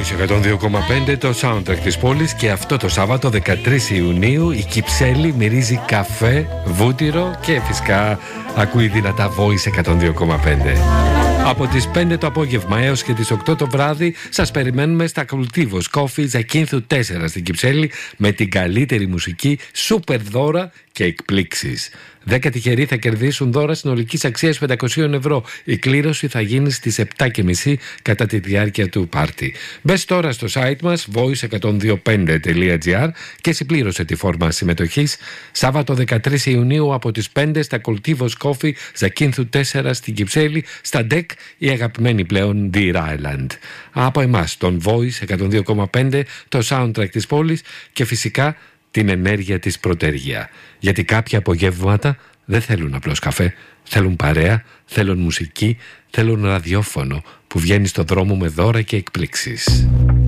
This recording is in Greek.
Voice 102,5, το soundtrack της πόλης. Και αυτό το Σάββατο 13 Ιουνίου η Κυψέλη μυρίζει καφέ, βούτυρο και φυσικά ακούει δυνατά Voice 102,5. Από τις 5 το απόγευμα έως και τις 8 το βράδυ σας περιμένουμε στα Cultivos Coffee Ζακίνθου 4 στην Κυψέλη με την καλύτερη μουσική, σούπερ δώρα και εκπλήξεις. 10 τυχεροί θα κερδίσουν δώρα συνολικής αξίας 500 ευρώ. Η κλήρωση θα γίνει στις 7.30 κατά τη διάρκεια του πάρτι. Μπες τώρα στο site μας voice125.gr και συμπλήρωσε τη φόρμα συμμετοχής. Σάββατο 13 Ιουνίου από τις 5 στα Cultivos Coffee Ζακίνθου 4 στην Κυψέλη, στα DEC η αγαπημένη πλέον Deer Island. Από εμάς τον Voice 102,5, το soundtrack της πόλης και φυσικά την ενέργεια της πρωτεργία. Γιατί κάποια απογεύματα δεν θέλουν απλώς καφέ, θέλουν παρέα, θέλουν μουσική, θέλουν ραδιόφωνο που βγαίνει στο δρόμο με δώρα και εκπλήξεις.